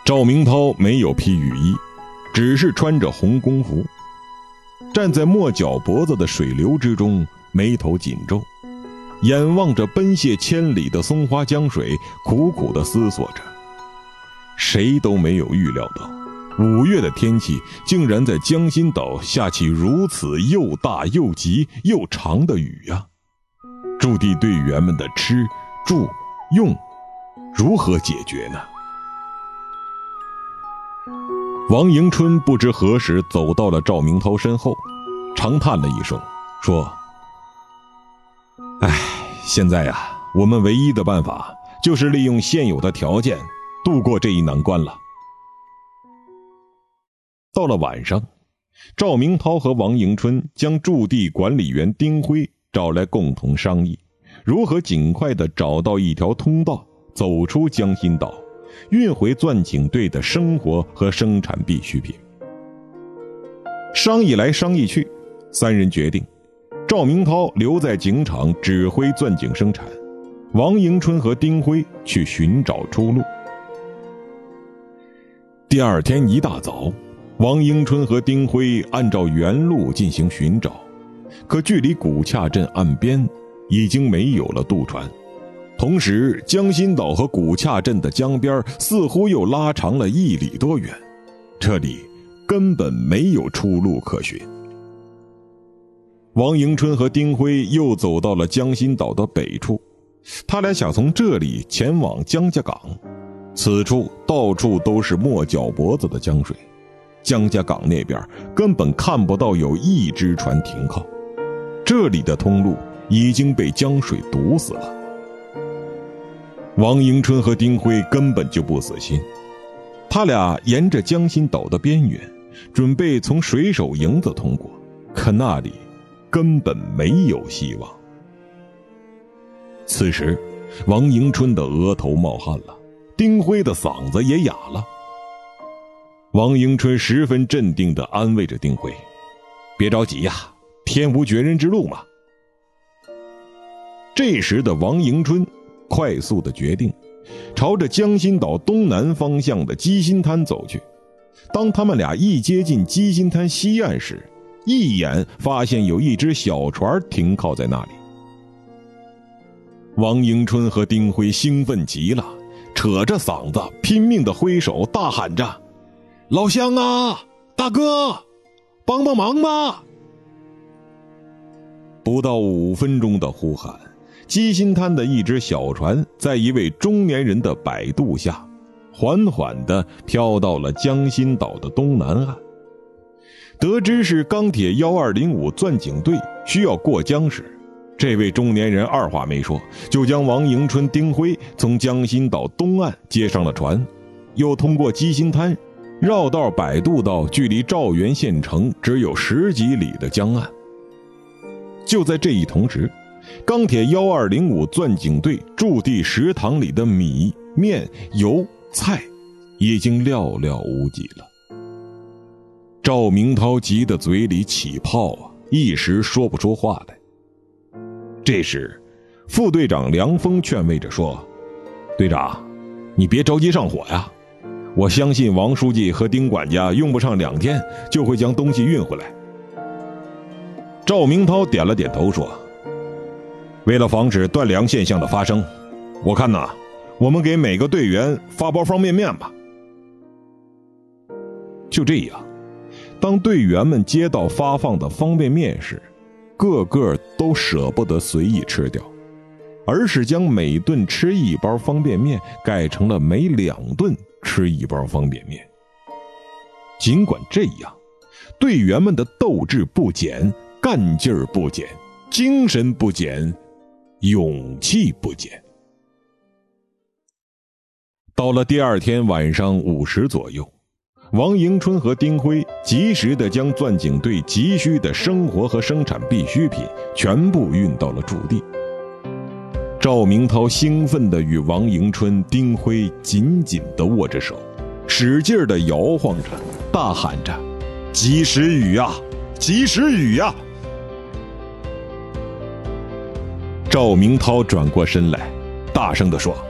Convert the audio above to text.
赵明涛没有披雨衣，只是穿着红工服，站在没脚脖子的水流之中，眉头紧皱，眼望着奔泻千里的松花江水，苦苦地思索着。谁都没有预料到，5月的天气竟然在江心岛下起如此又大又急又长的雨呀！驻地队员们的吃、住、用如何解决呢？王迎春不知何时走到了赵明涛身后，长叹了一声，说：现在呀，我们唯一的办法就是利用现有的条件度过这一难关了。到了晚上，赵明涛和王迎春将驻地管理员丁辉找来共同商议，如何尽快地找到一条通道，走出江心岛，运回钻井队的生活和生产必需品。商议来商议去，3人决定，赵明涛留在井场指挥钻井生产，王迎春和丁辉去寻找出路。第2天一大早，王迎春和丁辉按照原路进行寻找，可距离古洽镇岸边已经没有了渡船，同时江心岛和古洽镇的江边似乎又拉长了1里多远，这里根本没有出路可寻。王迎春和丁辉又走到了江心岛的北处，他俩想从这里前往江家港，此处到处都是没脚脖子的江水，江家港那边根本看不到有一只船停靠，这里的通路已经被江水堵死了。王迎春和丁辉根本就不死心，他俩沿着江心岛的边缘，准备从水手营子通过，可那里根本没有希望。此时，王迎春的额头冒汗了，丁辉的嗓子也哑了。王迎春十分镇定地安慰着丁辉：别着急呀，天无绝人之路嘛。这时的王迎春快速地决定朝着江心岛东南方向的鸡心滩走去。当他们俩一接近鸡心滩西岸时，一眼发现有一只小船停靠在那里。王迎春和丁辉兴奋极了，扯着嗓子拼命地挥手大喊着：老乡啊，大哥，帮帮忙吧！不到5分钟的呼喊，鸡心滩的一只小船在一位中年人的摆渡下，缓缓地飘到了江心岛的东南岸。得知是钢铁1205钻井队需要过江时，这位中年人二话没说，就将王迎春、丁辉从江心岛东岸接上了船，又通过鸡心滩绕道摆渡到距离肇源县城只有10几里的江岸。就在这一同时，钢铁1205钻井队驻地食堂里的米、面、油、菜已经寥寥无几了。赵明涛急得嘴里起泡啊，一时说不出话来。这时，副队长梁峰劝慰着说：队长，你别着急上火呀，我相信王书记和丁管家用不上2天就会将东西运回来。赵明涛点了点头说：为了防止断粮现象的发生，我看呐，我们给每个队员发包方便面吧。就这样，当队员们接到发放的方便面时，个个都舍不得随意吃掉，而是将每顿吃1包方便面改成了每2顿吃1包方便面。尽管这样，队员们的斗志不减，干劲儿不减，精神不减，勇气不减。到了第2天晚上5时左右，王迎春和丁辉及时地将钻井队急需的生活和生产必需品全部运到了驻地。赵明涛兴奋地与王迎春、丁辉紧紧地握着手，使劲地摇晃着，大喊着：及时雨呀，及时雨呀！赵明涛转过身来，大声地说：